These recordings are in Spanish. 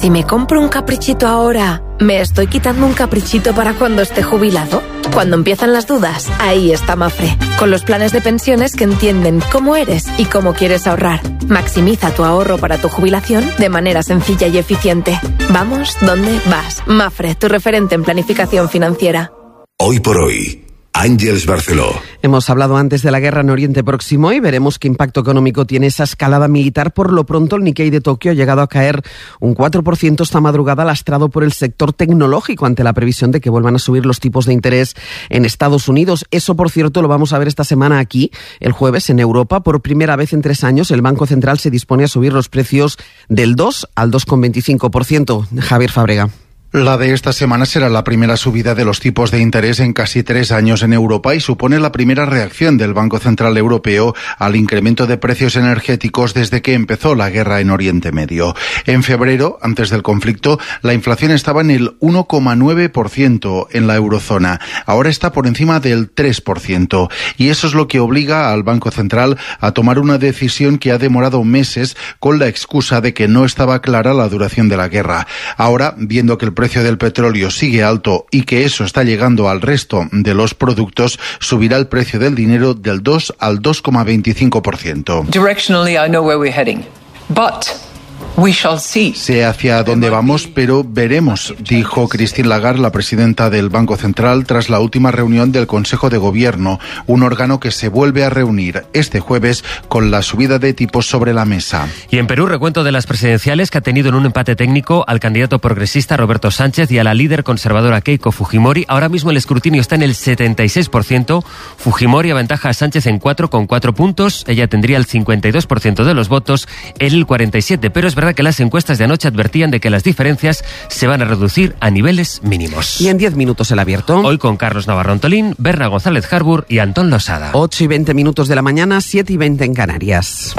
si me compro un caprichito ahora, ¿me estoy quitando un caprichito para cuando esté jubilado? Cuando empiezan las dudas, ahí está Mapfre, con los planes de pensiones que entienden cómo eres y cómo quieres ahorrar. Maximiza tu ahorro para tu jubilación de manera sencilla y eficiente. Vamos donde vas. Mapfre, tu referente en planificación financiera. Hoy por hoy, Àngels Barceló. Hemos hablado antes de la guerra en Oriente Próximo y veremos qué impacto económico tiene esa escalada militar. Por lo pronto, el Nikkei de Tokio ha llegado a caer un 4% esta madrugada, lastrado por el sector tecnológico ante la previsión de que vuelvan a subir los tipos de interés en Estados Unidos. Eso, por cierto, lo vamos a ver esta semana aquí, el jueves, en Europa. Por primera vez en 3 años, el Banco Central se dispone a subir los precios del 2 al 2,25%. Javier Fábrega. La de esta semana será la primera subida de los tipos de interés en casi 3 años en Europa y supone la primera reacción del Banco Central Europeo al incremento de precios energéticos desde que empezó la guerra en Oriente Medio. En febrero, antes del conflicto, la inflación estaba en el 1,9% en la eurozona. Ahora está por encima del 3%. Y eso es lo que obliga al Banco Central a tomar una decisión que ha demorado meses con la excusa de que no estaba clara la duración de la guerra. Ahora, viendo que el precio del petróleo sigue alto y que eso está llegando al resto de los productos, subirá el precio del dinero del 2 al 2,25%. Directionally, I know where we're heading, but we shall see. Sé hacia dónde vamos, pero veremos, dijo Christine Lagarde, la presidenta del Banco Central, tras la última reunión del Consejo de Gobierno, un órgano que se vuelve a reunir este jueves con la subida de tipos sobre la mesa. Y en Perú, recuento de las presidenciales que ha tenido en un empate técnico al candidato progresista Roberto Sánchez y a la líder conservadora Keiko Fujimori. Ahora mismo el escrutinio está en el 76%. Fujimori aventaja a Sánchez en 4,4 puntos. Ella tendría el 52% de los votos, él el 47%. Pero es verdad que las encuestas de anoche advertían de que las diferencias se van a reducir a niveles mínimos. Y en 10 minutos el abierto. Hoy con Carlos Navarro Tolín, Berna González Harbour y Antón Losada. 8:20 de la mañana, 7:20 en Canarias.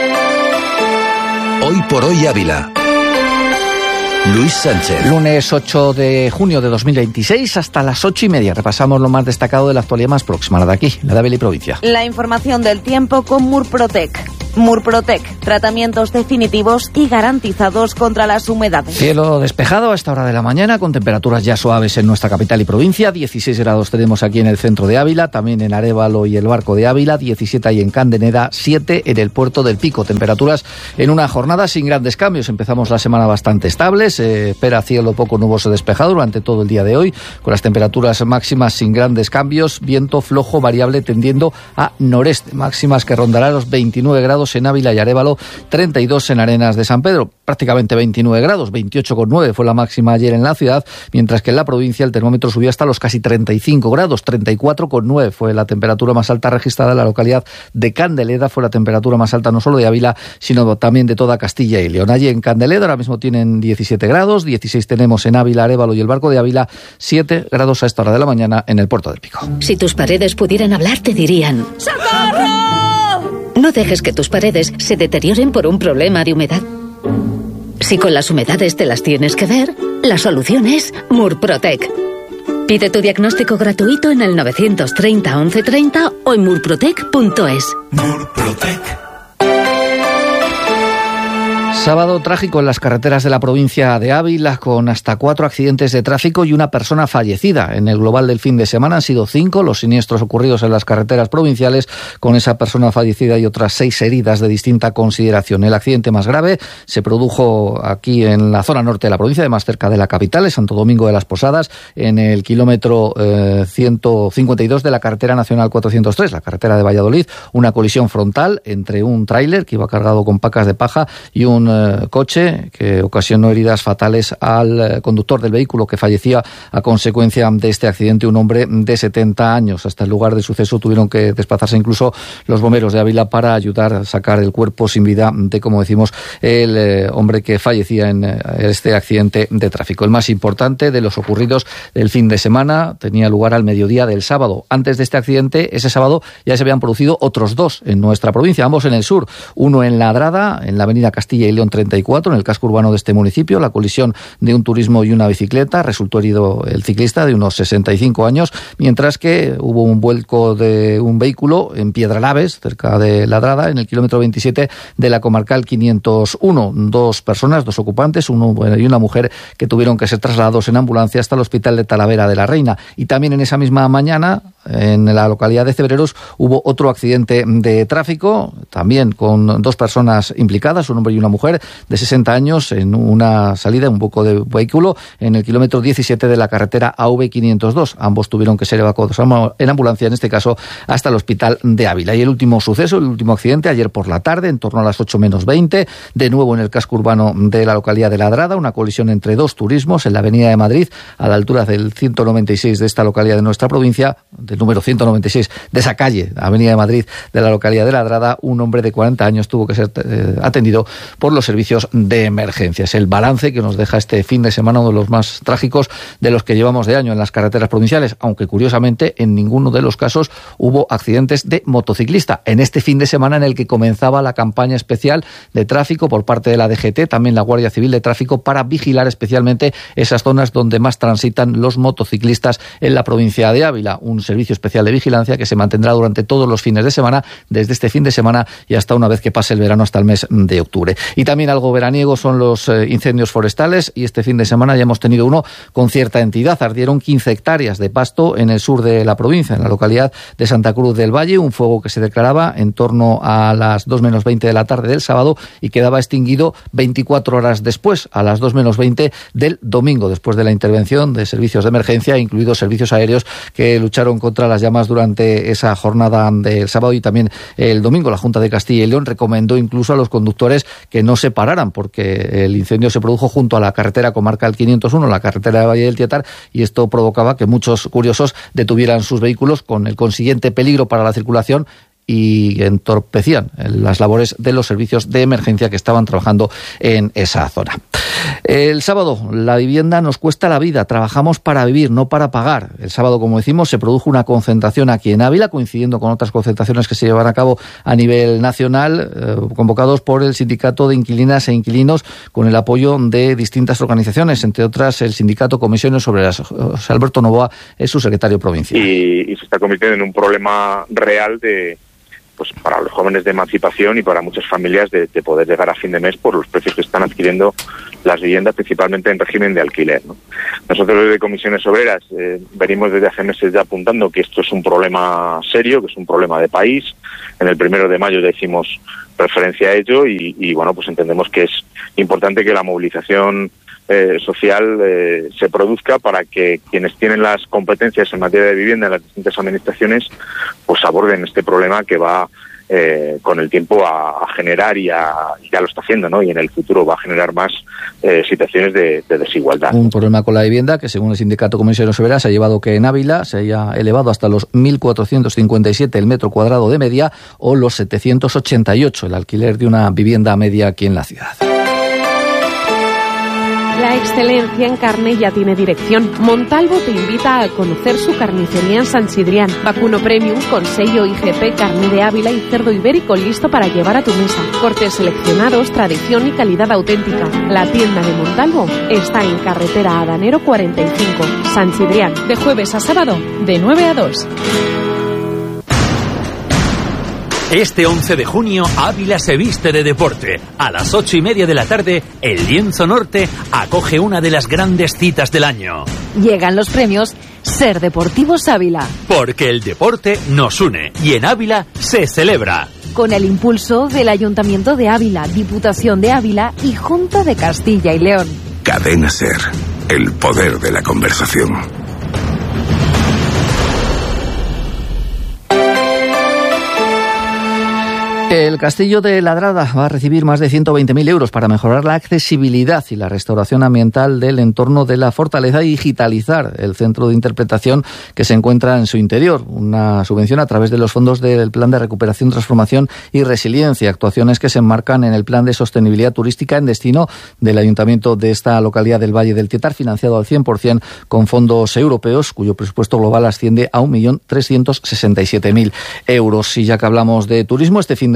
Hoy por hoy Ávila. Luis Sánchez. Lunes 8 de junio de 2026 hasta las 8:30. Repasamos lo más destacado de la actualidad más próxima, la de aquí, la de Ávila y provincia. La información del tiempo con Murprotec. Murprotec, tratamientos definitivos y garantizados contra las humedades. Cielo despejado a esta hora de la mañana, con temperaturas ya suaves en nuestra capital y provincia. 16 grados tenemos aquí en el centro de Ávila, también en Arévalo y el Barco de Ávila. 17 ahí en Candeneda, 7 en el Puerto del Pico. Temperaturas en una jornada sin grandes cambios. Empezamos la semana bastante estable. Se espera cielo poco nuboso despejado durante todo el día de hoy, con las temperaturas máximas sin grandes cambios. Viento flojo variable tendiendo a noreste. Máximas que rondarán los 29 grados en Ávila y Arévalo, 32 en Arenas de San Pedro, prácticamente 29 grados, 28,9 fue la máxima ayer en la ciudad, mientras que en la provincia el termómetro subió hasta los casi 35 grados, 34,9 fue la temperatura más alta registrada en la localidad de Candeleda. Fue la temperatura más alta no solo de Ávila, sino también de toda Castilla y León. Allí en Candeleda ahora mismo tienen 17 grados, 16 tenemos en Ávila, Arévalo y el Barco de Ávila, 7 grados a esta hora de la mañana en el Puerto del Pico. Si tus paredes pudieran hablar, te dirían: ¡socorro! No dejes que tus paredes se deterioren por un problema de humedad. Si con las humedades te las tienes que ver, la solución es Murprotec. Pide tu diagnóstico gratuito en el 930 1130 o en murprotec.es. Murprotec. Sábado trágico en las carreteras de la provincia de Ávila, con hasta 4 accidentes de tráfico y una persona fallecida. En el global del fin de semana han sido 5 los siniestros ocurridos en las carreteras provinciales, con esa persona fallecida y otras 6 heridas de distinta consideración. El accidente más grave se produjo aquí en la zona norte de la provincia, más cerca de la capital, en Santo Domingo de las Posadas, en el kilómetro 152 de la carretera nacional 403, la carretera de Valladolid. Una colisión frontal entre un tráiler que iba cargado con pacas de paja y un coche que ocasionó heridas fatales al conductor del vehículo, que fallecía a consecuencia de este accidente, un hombre de 70 años. Hasta el lugar del suceso tuvieron que desplazarse incluso los bomberos de Ávila para ayudar a sacar el cuerpo sin vida de, como decimos, el hombre que fallecía en este accidente de tráfico. El más importante de los ocurridos del fin de semana tenía lugar al mediodía del sábado. Antes de este accidente, ese sábado ya se habían producido otros 2 en nuestra provincia, ambos en el sur. Uno en Ladrada, en la avenida Castilla y y León 34, en el casco urbano de este municipio, la colisión de un turismo y una bicicleta. Resultó herido el ciclista de unos 65 años, mientras que hubo un vuelco de un vehículo en Piedralaves, cerca de Ladrada, en el kilómetro 27 de la comarcal 501. 2 personas, 2 ocupantes, uno y una mujer, que tuvieron que ser trasladados en ambulancia hasta el hospital de Talavera de la Reina. Y también en esa misma mañana, en la localidad de Cebreros, hubo otro accidente de tráfico, también con 2 personas implicadas, un hombre y una mujer de 60 años, en una salida, un vuelco de vehículo, en el kilómetro 17 de la carretera AV502. Ambos tuvieron que ser evacuados en ambulancia, en este caso, hasta el hospital de Ávila. Y el último suceso, el último accidente, ayer por la tarde, en torno a las 8 menos 20, de nuevo en el casco urbano de la localidad de Ladrada, una colisión entre 2 turismos en la avenida de Madrid, a la altura del 196 de esta localidad de nuestra provincia, del número 196 de esa calle, avenida de Madrid, de la localidad de Ladrada. Un hombre de 40 años tuvo que ser atendido por los servicios de emergencias. El balance que nos deja este fin de semana, uno de los más trágicos de los que llevamos de año en las carreteras provinciales, aunque curiosamente en ninguno de los casos hubo accidentes de motociclista. En este fin de semana en el que comenzaba la campaña especial de tráfico por parte de la DGT, también la Guardia Civil de Tráfico, para vigilar especialmente esas zonas donde más transitan los motociclistas en la provincia de Ávila. Un servicio especial de vigilancia que se mantendrá durante todos los fines de semana, desde este fin de semana y hasta una vez que pase el verano, hasta el mes de octubre. Y también algo veraniego son los incendios forestales, y este fin de semana ya hemos tenido uno con cierta entidad. Ardieron 15 hectáreas de pasto en el sur de la provincia, en la localidad de Santa Cruz del Valle, un fuego que se declaraba en torno a las 2 menos 20 de la tarde del sábado y quedaba extinguido 24 horas después, a las 2 menos 20 del domingo, después de la intervención de servicios de emergencia, incluidos servicios aéreos, que lucharon contra las llamas durante esa jornada del sábado y también el domingo. La Junta de Castilla y León recomendó incluso a los conductores que no se pararan, porque el incendio se produjo junto a la carretera comarcal 501, la carretera de Valle del Tietar, y esto provocaba que muchos curiosos detuvieran sus vehículos, con el consiguiente peligro para la circulación, y entorpecían las labores de los servicios de emergencia que estaban trabajando en esa zona. El sábado, la vivienda nos cuesta la vida, trabajamos para vivir, no para pagar. El sábado, como decimos, se produjo una concentración aquí en Ávila, coincidiendo con otras concentraciones que se llevan a cabo a nivel nacional, convocados por el Sindicato de Inquilinas e Inquilinos, con el apoyo de distintas organizaciones, entre otras el Sindicato Comisiones Obreras. José Alberto Novoa es su secretario provincial. Y se está convirtiendo en un problema real pues para los jóvenes de emancipación y para muchas familias de poder llegar a fin de mes por los precios que están adquiriendo las viviendas, principalmente en régimen de alquiler, ¿no? Nosotros desde Comisiones Obreras venimos desde hace meses ya apuntando que esto es un problema serio, que es un problema de país. En el 1 de mayo ya hicimos referencia a ello y bueno, pues entendemos que es importante que la movilización social se produzca para que quienes tienen las competencias en materia de vivienda en las distintas administraciones pues aborden este problema que va con el tiempo a generar y ya lo está haciendo, ¿no? Y en el futuro va a generar más situaciones de desigualdad. Un problema con la vivienda que, según el Sindicato Comisiones Obreras, ha llevado que en Ávila se haya elevado hasta los 1.457 el metro cuadrado de media, o los 788 el alquiler de una vivienda media aquí en la ciudad. La excelencia en carne ya tiene dirección. Montalvo te invita a conocer su carnicería en San Sidrián. Vacuno Premium con sello IGP, carne de Ávila y cerdo ibérico listo para llevar a tu mesa. Cortes seleccionados, tradición y calidad auténtica. La tienda de Montalvo está en carretera Adanero 45, San Sidrián. De jueves a sábado, de 9 a 2. Este 11 de junio, Ávila se viste de deporte. A las 8:30 de la tarde, el Lienzo Norte acoge una de las grandes citas del año. Llegan los premios Ser Deportivos Ávila. Porque el deporte nos une y en Ávila se celebra. Con el impulso del Ayuntamiento de Ávila, Diputación de Ávila y Junta de Castilla y León. Cadena Ser, el poder de la conversación. El Castillo de Ladrada va a recibir más de 120.000 euros para mejorar la accesibilidad y la restauración ambiental del entorno de la fortaleza y digitalizar el centro de interpretación que se encuentra en su interior. Una subvención a través de los fondos del Plan de Recuperación, Transformación y Resiliencia, actuaciones que se enmarcan en el Plan de Sostenibilidad Turística en destino del Ayuntamiento de esta localidad del Valle del Tietar, financiado al 100% con fondos europeos, cuyo presupuesto global asciende a 1.367.000 euros. Y ya que hablamos de turismo, este fin de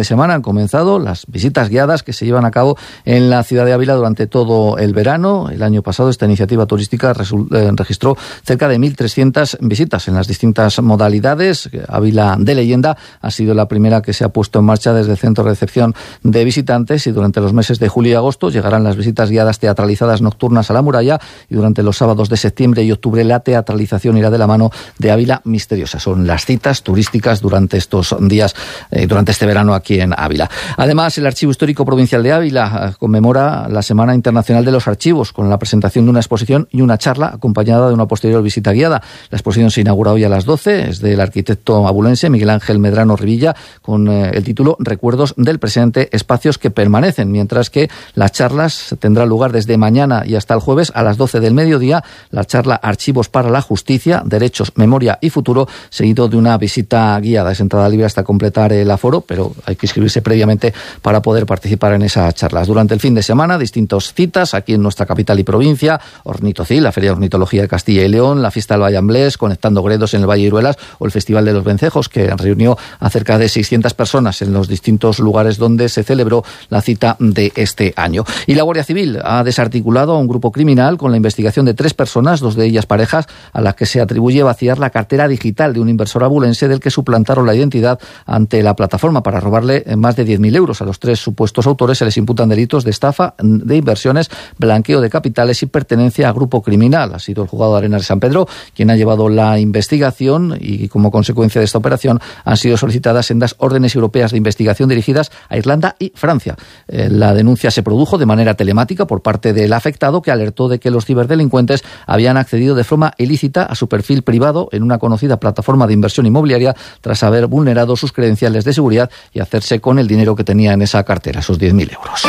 de semana han comenzado las visitas guiadas que se llevan a cabo en la ciudad de Ávila durante todo el verano. El año pasado esta iniciativa turística registró cerca de 1.300 visitas en las distintas modalidades. Ávila de Leyenda ha sido la primera que se ha puesto en marcha desde el centro de recepción de visitantes, y durante los meses de julio y agosto llegarán las visitas guiadas teatralizadas nocturnas a la muralla, y durante los sábados de septiembre y octubre la teatralización irá de la mano de Ávila Misteriosa. Son las citas turísticas durante estos días, durante este verano aquí en Ávila. Además, el Archivo Histórico Provincial de Ávila conmemora la Semana Internacional de los Archivos con la presentación de una exposición y una charla acompañada de una posterior visita guiada. La exposición se inaugura hoy a las 12, es del arquitecto abulense Miguel Ángel Medrano Rivilla, con el título Recuerdos del presente, espacios que permanecen, mientras que las charlas tendrán lugar desde mañana y hasta el jueves a las 12 del mediodía. La charla Archivos para la Justicia, Derechos, Memoria y Futuro, seguido de una visita guiada. Es entrada libre hasta completar el aforo, pero hay que inscribirse previamente para poder participar en esas charlas. Durante el fin de semana, distintas citas aquí en nuestra capital y provincia: Ornitocil, la Feria de Ornitología de Castilla y León, la Fiesta del Valle Amblés, Conectando Gredos en el Valle de Iruelas, o el Festival de los Vencejos, que reunió a cerca de 600 personas en los distintos lugares donde se celebró la cita de este año. Y la Guardia Civil ha desarticulado a un grupo criminal con la investigación de 3 personas, 2 de ellas parejas, a las que se atribuye vaciar la cartera digital de un inversor abulense del que suplantaron la identidad ante la plataforma para robarle más de 10.000 euros. A los 3 supuestos autores se les imputan delitos de estafa de inversiones, blanqueo de capitales y pertenencia a grupo criminal. Ha sido el juzgado de Arenas de San Pedro quien ha llevado la investigación, y como consecuencia de esta operación han sido solicitadas sendas órdenes europeas de investigación dirigidas a Irlanda y Francia. La denuncia se produjo de manera telemática por parte del afectado, que alertó de que los ciberdelincuentes habían accedido de forma ilícita a su perfil privado en una conocida plataforma de inversión inmobiliaria tras haber vulnerado sus credenciales de seguridad y hacerse con el dinero que tenía en esa cartera, esos 10.000 euros.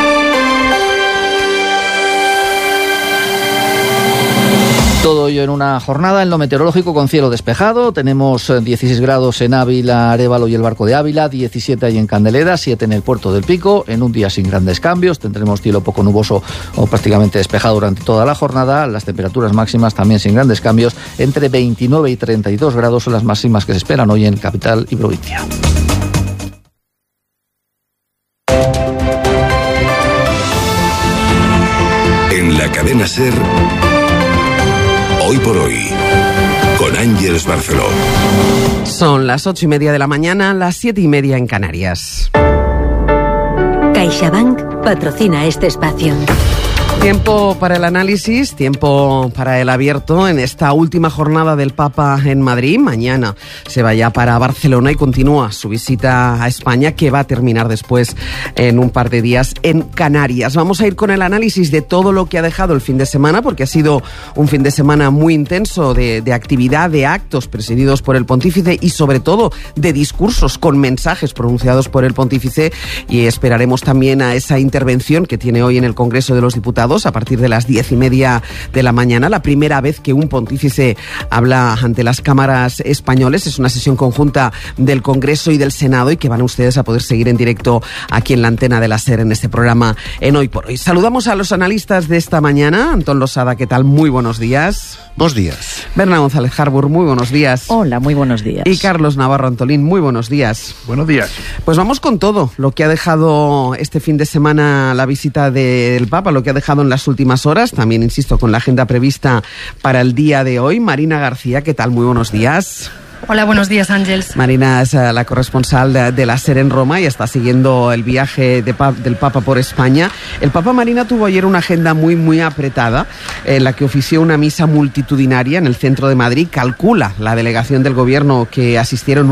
Todo ello en una jornada en lo meteorológico con cielo despejado. Tenemos 16 grados en Ávila, Arévalo y el Barco de Ávila, 17 ahí en Candeleda, 7 en el Puerto del Pico. En un día sin grandes cambios, tendremos cielo poco nuboso o prácticamente despejado durante toda la jornada. Las temperaturas máximas también sin grandes cambios, entre 29 y 32 grados son las máximas que se esperan hoy en capital y provincia. En la cadena SER, Hoy por Hoy, con Ángeles Barceló. Son las 8:30 de la mañana, las 7:30 en Canarias. CaixaBank patrocina este espacio. Tiempo para el análisis, tiempo para el abierto en esta última jornada del Papa en Madrid. Mañana se va ya para Barcelona y continúa su visita a España, que va a terminar después en un par de días en Canarias. Vamos a ir con el análisis de todo lo que ha dejado el fin de semana, porque ha sido un fin de semana muy intenso de actividad, de actos presididos por el pontífice y sobre todo de discursos con mensajes pronunciados por el pontífice, y esperaremos también a esa intervención que tiene hoy en el Congreso de los Diputados a partir de las 10:30 de la mañana, la primera vez que un pontífice habla ante las cámaras españoles. Es una sesión conjunta del Congreso y del Senado, y que van ustedes a poder seguir en directo aquí en la antena de la SER en este programa en Hoy por Hoy. Saludamos a los analistas de esta mañana. Antón Losada, ¿qué tal? Muy buenos días. Buenos días. Berna González Harbour, muy buenos días. Hola, muy buenos días. Y Carlos Navarro Antolín, muy buenos días. Buenos días. Pues vamos con todo lo que ha dejado este fin de semana la visita del Papa, lo que ha dejado en las últimas horas, también insisto con la agenda prevista para el día de hoy. Marina García, ¿qué tal? Muy buenos días. Hola, buenos días, Ángeles. Marina es la corresponsal de la SER en Roma y está siguiendo el viaje del Papa por España. El Papa, Marina, tuvo ayer una agenda muy apretada, en la que ofició una misa multitudinaria en el centro de Madrid. Calcula la delegación del gobierno que asistieron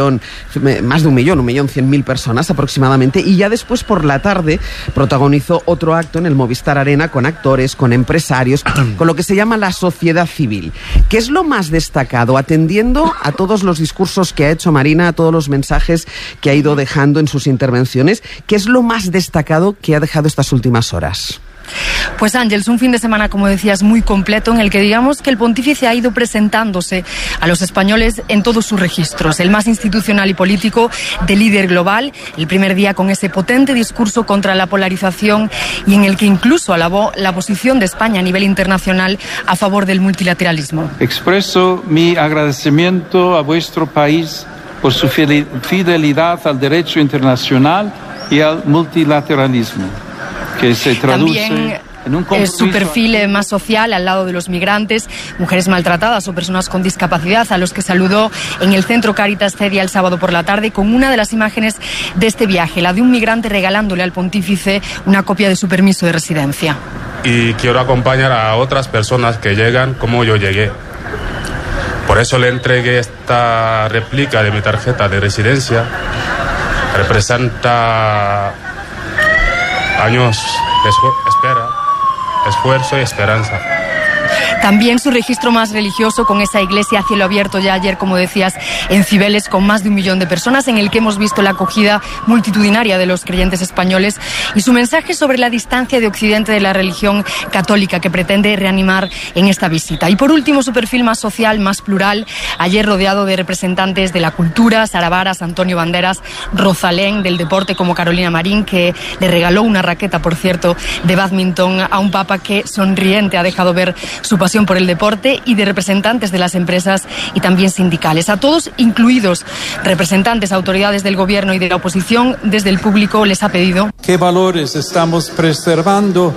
más de 1.100.000 personas aproximadamente, y ya después por la tarde protagonizó otro acto en el Movistar Arena con actores, con empresarios, con lo que se llama la sociedad civil. ¿Qué es lo más destacado, atendiendo a todos los discursos que ha hecho Marina, a todos los mensajes que ha ido dejando en sus intervenciones? ¿Qué es lo más destacado que ha dejado estas últimas horas? Pues Ángeles, un fin de semana, como decías, muy completo, en el que digamos que el pontífice ha ido presentándose a los españoles en todos sus registros, el más institucional y político, de líder global, el primer día con ese potente discurso contra la polarización, y en el que incluso alabó la posición de España a nivel internacional a favor del multilateralismo. Expreso mi agradecimiento a vuestro país por su fidelidad al derecho internacional y al multilateralismo, que se traduce también en un compromiso. Su perfil más social, al lado de los migrantes, mujeres maltratadas o personas con discapacidad, a los que saludó en el Centro Cáritas Cedia el sábado por la tarde, con una de las imágenes de este viaje, la de un migrante regalándole al pontífice una copia de su permiso de residencia. Y quiero acompañar a otras personas que llegan como yo llegué. Por eso le entregué esta réplica de mi tarjeta de residencia. Representa años de espera, esfuerzo y esperanza. También su registro más religioso, con esa iglesia a cielo abierto ya ayer, como decías, en Cibeles, con más de 1 millón de personas, en el que hemos visto la acogida multitudinaria de los creyentes españoles, y su mensaje sobre la distancia de Occidente de la religión católica que pretende reanimar en esta visita. Y por último, su perfil más social, más plural, ayer rodeado de representantes de la cultura, Sara Varas, Antonio Banderas, Rosalén, del deporte como Carolina Marín, que le regaló una raqueta, por cierto, de bádminton a un papa que, sonriente, ha dejado ver su pasión por el deporte, y de representantes de las empresas y también sindicales. A todos, incluidos representantes, autoridades del gobierno y de la oposición, desde el público les ha pedido: ¿qué valores estamos preservando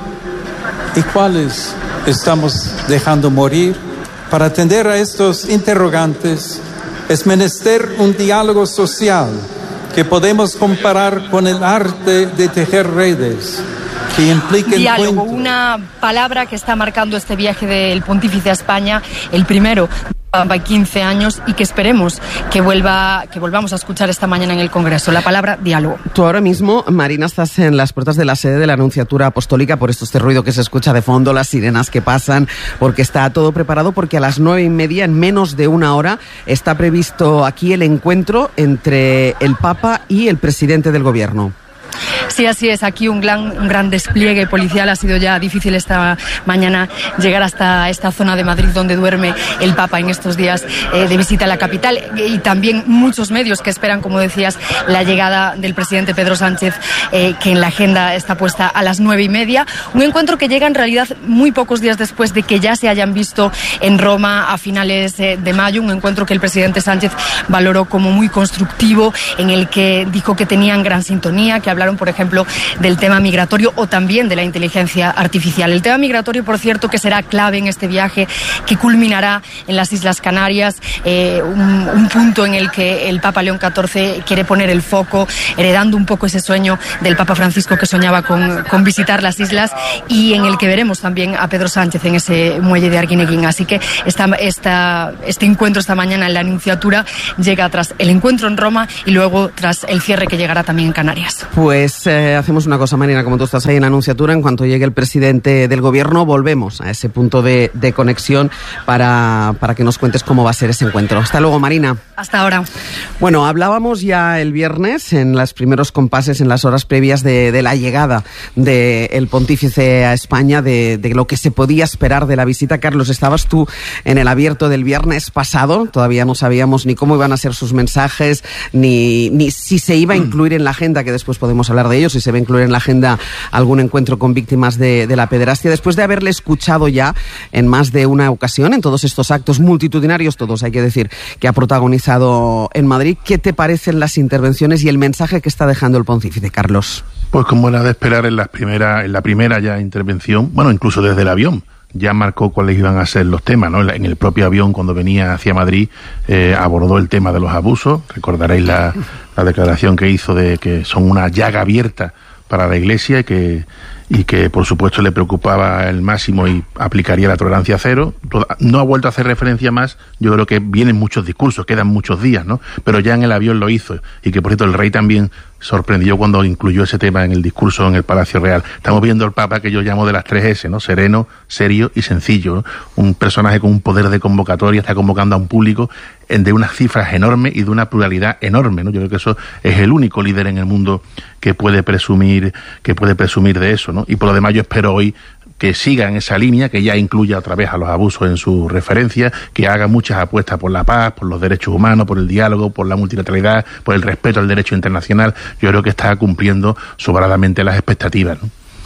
y cuáles estamos dejando morir? Para atender a estos interrogantes es menester un diálogo social que podemos comparar con el arte de tejer redes. Diálogo, una palabra que está marcando este viaje del pontífice a España, el primero de 15 años, y que esperemos que volvamos a escuchar esta mañana en el Congreso. La palabra diálogo. Tú ahora mismo, Marina, estás en las puertas de la sede de la Nunciatura Apostólica, por esto este ruido que se escucha de fondo, las sirenas que pasan, porque está todo preparado, porque a las 9:30, en menos de una hora, está previsto aquí el encuentro entre el Papa y el presidente del Gobierno. Sí, así es. Aquí un gran despliegue policial. Ha sido ya difícil esta mañana llegar hasta esta zona de Madrid donde duerme el Papa en estos días de visita a la capital, y también muchos medios que esperan, como decías, la llegada del presidente Pedro Sánchez, que en la agenda está puesta a las 9:30. Un encuentro que llega en realidad muy pocos días después de que ya se hayan visto en Roma a finales de mayo. Un encuentro que el presidente Sánchez valoró como muy constructivo, en el que dijo que tenían gran sintonía, que hablaron, por ejemplo, del tema migratorio o también de la inteligencia artificial. El tema migratorio, por cierto, que será clave en este viaje, que culminará en las Islas Canarias, un punto en el que el Papa León XIV quiere poner el foco, heredando un poco ese sueño del Papa Francisco, que soñaba con visitar las islas, y en el que veremos también a Pedro Sánchez en ese muelle de Arguineguín. Así que este encuentro esta mañana en la Nunciatura llega tras el encuentro en Roma y luego tras el cierre que llegará también en Canarias. Pues hacemos una cosa, Marina, como tú estás ahí en la Nunciatura, en cuanto llegue el presidente del Gobierno, volvemos a ese punto de conexión para que nos cuentes cómo va a ser ese encuentro. Hasta luego, Marina. Hasta ahora. Bueno, hablábamos ya el viernes, en los primeros compases, en las horas previas de la llegada del pontífice a España, de lo que se podía esperar de la visita. Carlos, estabas tú en el abierto del viernes pasado, todavía no sabíamos ni cómo iban a ser sus mensajes, ni si se iba a incluir en la agenda, que después podemos hablar de ello, si se va a incluir en la agenda algún encuentro con víctimas de la pederastia. Después de haberle escuchado ya en más de una ocasión, en todos estos actos multitudinarios, todos hay que decir, que ha protagonizado en Madrid, ¿qué te parecen las intervenciones y el mensaje que está dejando el pontífice, Carlos? Pues como era de esperar, en la primera ya intervención, bueno, incluso desde el avión, ya marcó cuáles iban a ser los temas, ¿no? En el propio avión, cuando venía hacia Madrid, abordó el tema de los abusos. Recordaréis la declaración que hizo de que son una llaga abierta para la Iglesia y que por supuesto le preocupaba el máximo y aplicaría la tolerancia cero. No ha vuelto a hacer referencia más. Yo creo que vienen muchos discursos, quedan muchos días, ¿no? Pero ya en el avión lo hizo, y que por cierto el rey también sorprendió cuando incluyó ese tema en el discurso en el Palacio Real. Estamos viendo al Papa que yo llamo de las 3 S, ¿no? Sereno, serio y sencillo, ¿no? Un personaje con un poder de convocatoria, está convocando a un público de unas cifras enormes y de una pluralidad enorme, ¿no? Yo creo que eso es el único líder en el mundo que puede presumir de eso, ¿no? Y por lo demás yo espero hoy que siga en esa línea, que ya incluya otra vez a los abusos en su referencia, que haga muchas apuestas por la paz, por los derechos humanos, por el diálogo, por la multilateralidad, por el respeto al derecho internacional. Yo creo que está cumpliendo sobradamente las expectativas, ¿no?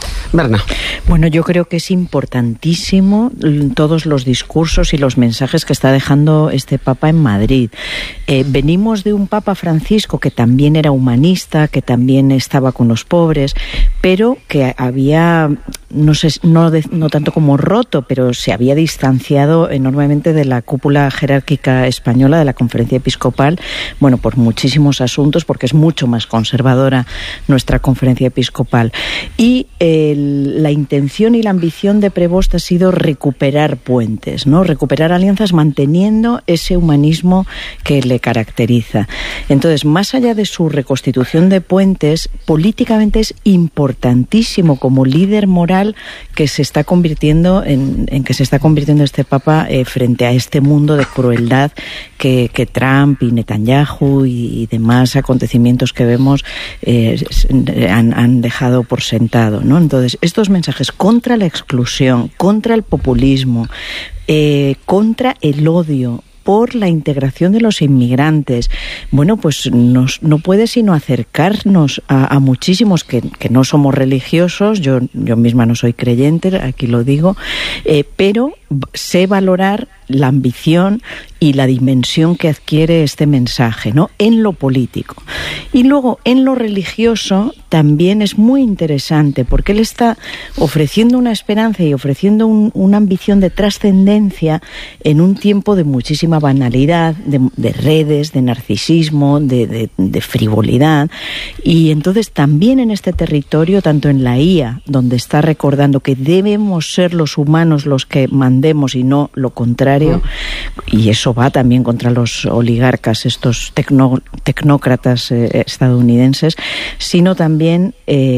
Berna. Bueno, yo creo que es importantísimo todos los discursos y los mensajes que está dejando este Papa en Madrid. Venimos de un Papa Francisco que también era humanista, que también estaba con los pobres, pero que había, no tanto como roto, pero se había distanciado enormemente de la cúpula jerárquica española, de la Conferencia Episcopal, bueno, por muchísimos asuntos, porque es mucho más conservadora nuestra Conferencia Episcopal. Y la intención y la ambición de Prevost ha sido recuperar puentes, ¿no? Recuperar alianzas manteniendo ese humanismo que le caracteriza. Entonces, más allá de su reconstitución de puentes, políticamente es importantísimo como líder moral que se está convirtiendo en que se está convirtiendo este Papa frente a este mundo de crueldad que Trump y Netanyahu y demás acontecimientos que vemos han dejado por sentado, ¿no? Entonces, estos mensajes contra la exclusión, contra el populismo, contra el odio, por la integración de los inmigrantes, bueno, pues no puede sino acercarnos a muchísimos que no somos religiosos, yo misma no soy creyente, aquí lo digo, pero sé valorar la ambición y la dimensión que adquiere este mensaje, ¿no? En lo político. Y luego, en lo religioso, también es muy interesante, porque él está ofreciendo una esperanza y ofreciendo una ambición de trascendencia en un tiempo de muchísima banalidad, de redes, de narcisismo, de frivolidad. Y entonces también en este territorio, tanto en la IA, donde está recordando que debemos ser los humanos los que mandemos y no lo contrario, y eso va también contra los oligarcas, estos tecnócratas estadounidenses, sino también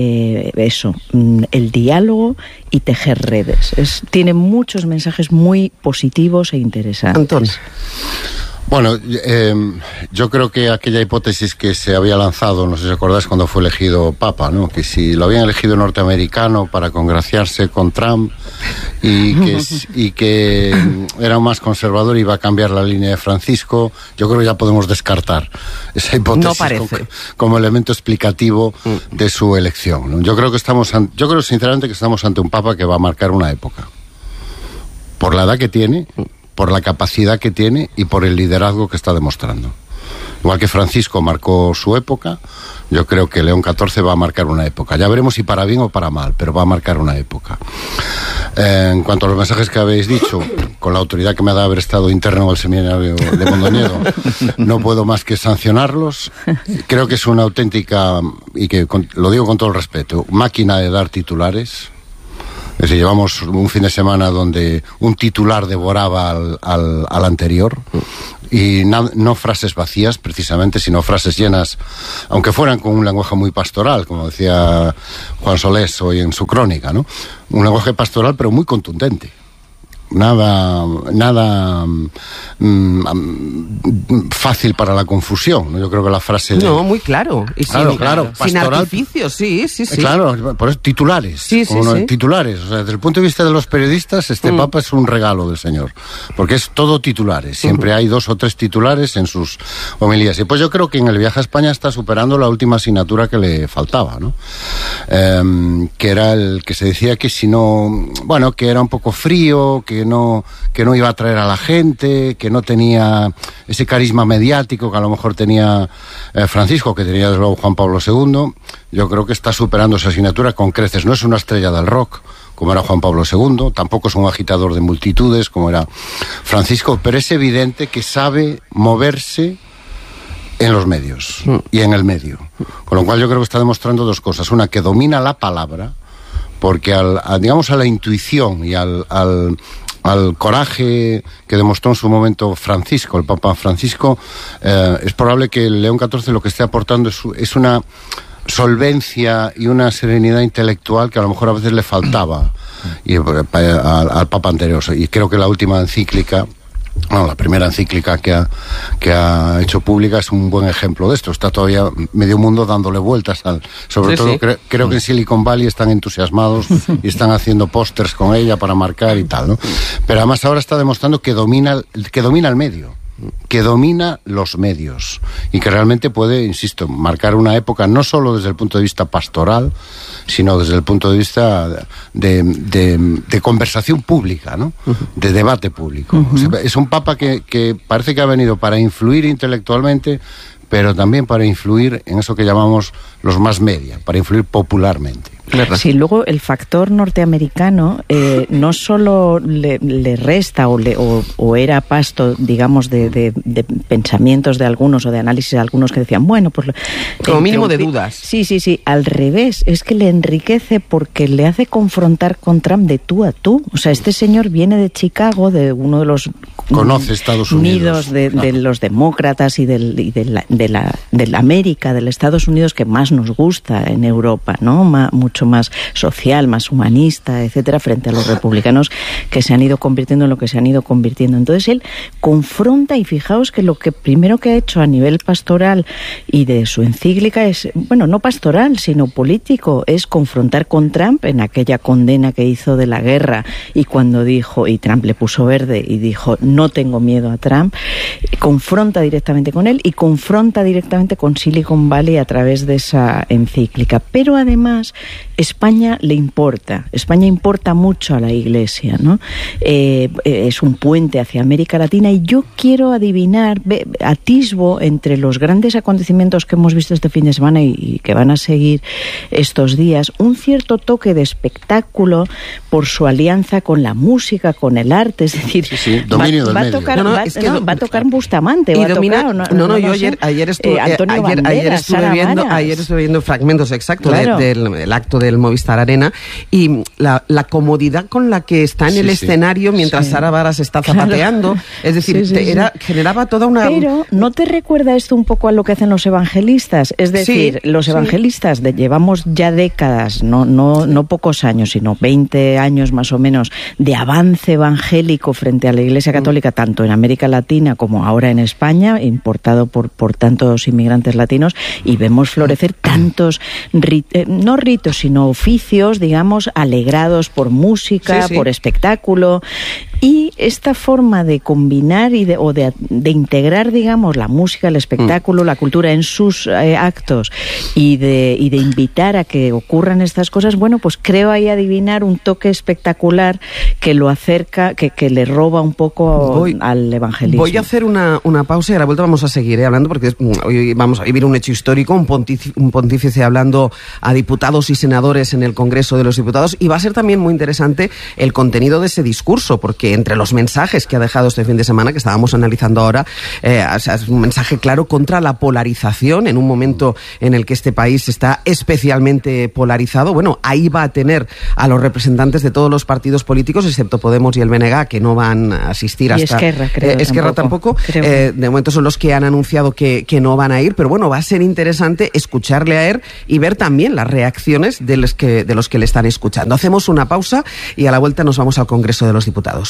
el diálogo y tejer redes. Tiene muchos mensajes muy positivos e interesantes. Antonio. Bueno, yo creo que aquella hipótesis que se había lanzado, no sé si acordáis cuando fue elegido Papa, ¿no? Que si lo habían elegido norteamericano para congraciarse con Trump y que era más conservador y iba a cambiar la línea de Francisco, yo creo que ya podemos descartar esa hipótesis como elemento explicativo de su elección, ¿no? Yo creo sinceramente que estamos ante un Papa que va a marcar una época. Por la edad que tiene, por la capacidad que tiene y por el liderazgo que está demostrando. Igual que Francisco marcó su época, yo creo que León XIV va a marcar una época. Ya veremos si para bien o para mal, pero va a marcar una época. En cuanto a los mensajes que habéis dicho, con la autoridad que me da haber estado interno en el seminario de Mondoñedo, no puedo más que sancionarlos. Creo que es una auténtica, y que lo digo con todo el respeto, máquina de dar titulares. Es decir, llevamos un fin de semana donde un titular devoraba al anterior, y no frases vacías precisamente, sino frases llenas, aunque fueran con un lenguaje muy pastoral, como decía Juan Solés hoy en su crónica, ¿no? Un lenguaje pastoral pero muy contundente. Nada fácil para la confusión, ¿no? Yo creo que la frase No, muy claro. Y claro, sin pastoral, artificios, sí. Claro, por eso titulares. Sí. Titulares. O sea, desde el punto de vista de los periodistas, este Papa es un regalo del Señor. Porque es todo titulares. Siempre hay 2 o 3 titulares en sus homilías. Y pues yo creo que en el viaje a España está superando la última asignatura que le faltaba, ¿no? Que era el que se decía que si no... Bueno, que era un poco frío, que no iba a atraer a la gente, que no tenía ese carisma mediático que a lo mejor tenía Francisco, que tenía desde luego Juan Pablo II. Yo creo que está superando esa asignatura con creces. No es una estrella del rock como era Juan Pablo II, tampoco es un agitador de multitudes como era Francisco, pero es evidente que sabe moverse en los medios y en el medio. Con lo cual yo creo que está demostrando 2 cosas. Una, que domina la palabra, porque a la intuición y al coraje que demostró en su momento Francisco, el Papa Francisco, es probable que el León XIV lo que esté aportando es una solvencia y una serenidad intelectual que a lo mejor a veces le faltaba al Papa anterior. Y creo que la última encíclica, la primera encíclica que ha hecho pública es un buen ejemplo de esto. Está todavía medio mundo dándole vueltas sobre todo. Creo que en Silicon Valley están entusiasmados y están haciendo pósters con ella para marcar y tal, ¿no? Pero además ahora está demostrando que domina el medio. que domina los medios y que realmente puede, insisto, marcar una época no solo desde el punto de vista pastoral, sino desde el punto de vista de conversación pública, ¿no? De debate público. O sea, es un papa que parece que ha venido para influir intelectualmente, pero también para influir en eso que llamamos los más media, para influir popularmente. Sí, luego el factor norteamericano no solo le resta o era pasto, digamos, de pensamientos de algunos o de análisis de algunos que decían, bueno, pues... Como mínimo de dudas. Sí, al revés, es que le enriquece porque le hace confrontar con Trump de tú a tú. O sea, este señor viene de Chicago, de uno de los... Conoce Estados Unidos. De los demócratas y de la América, del Estados Unidos que más nos gusta en Europa, ¿no? Mucho más social, más humanista, etcétera, frente a los republicanos que se han ido convirtiendo en lo que se han ido convirtiendo. Entonces él confronta, y fijaos que lo que primero que ha hecho a nivel pastoral y de su encíclica es, bueno, no pastoral, sino político, es confrontar con Trump en aquella condena que hizo de la guerra, y cuando dijo, y Trump le puso verde y dijo, no tengo miedo a Trump, confronta directamente con él y confronta directamente con Silicon Valley a través de esa encíclica. Pero además España le importa. España importa mucho a la Iglesia, ¿no? Es un puente hacia América Latina, y yo quiero adivinar, atisbo entre los grandes acontecimientos que hemos visto este fin de semana y que van a seguir estos días, un cierto toque de espectáculo por su alianza con la música, con el arte, es decir, va a tocar Bustamante, yo ayer estuve viendo fragmentos exactos del acto del Movistar Arena, y la comodidad con la que está en el escenario mientras Sara Varas está zapateando, es decir, generaba toda una... Pero ¿no te recuerda esto un poco a lo que hacen los evangelistas? Es decir, los evangelistas llevamos ya décadas, no pocos años, sino 20 años más o menos, de avance evangélico frente a la Iglesia Católica, tanto en América Latina como ahora en España, importado por tantos inmigrantes latinos, y vemos florecer tantos, no ritos, sino oficios, digamos, alegrados por música, por espectáculo. Y esta forma de combinar de integrar, digamos, la música, el espectáculo, la cultura en sus actos, y de invitar a que ocurran estas cosas, bueno, pues creo ahí adivinar un toque espectacular que lo acerca, que le roba un poco al evangelismo. Voy a hacer una pausa y a la vuelta vamos a seguir hablando, porque hoy vamos a vivir un hecho histórico, un pontífice hablando a diputados y senadores en el Congreso de los Diputados, y va a ser también muy interesante el contenido de ese discurso, porque entre los mensajes que ha dejado este fin de semana, que estábamos analizando ahora, es un mensaje claro contra la polarización en un momento en el que este país está especialmente polarizado. Bueno, ahí va a tener a los representantes de todos los partidos políticos, excepto Podemos y el BNG, que no van a asistir hasta... Y Esquerra, tampoco. De momento son los que han anunciado que no van a ir, pero bueno, va a ser interesante escucharle a él y ver también las reacciones de los que le están escuchando. Hacemos una pausa y a la vuelta nos vamos al Congreso de los Diputados.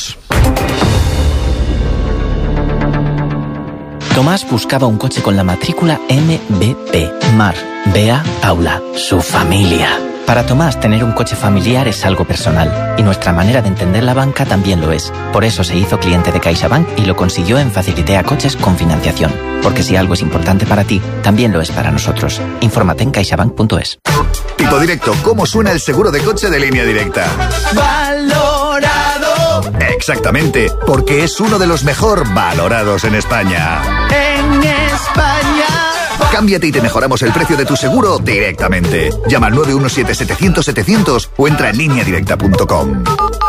Tomás buscaba un coche con la matrícula MBP, Mar, Bea, Paula, su familia. Para Tomás, tener un coche familiar es algo personal, y nuestra manera de entender la banca también lo es. Por eso se hizo cliente de CaixaBank y lo consiguió en Facilitea Coches con financiación. Porque si algo es importante para ti, también lo es para nosotros. Infórmate en caixabank.es. Tipo directo, ¿cómo suena el seguro de coche de Línea Directa? ¡Valorado! Exactamente, porque es uno de los mejor valorados en España. En España. Cámbiate y te mejoramos el precio de tu seguro directamente. Llama al 917-700-700 o entra en lineadirecta.com.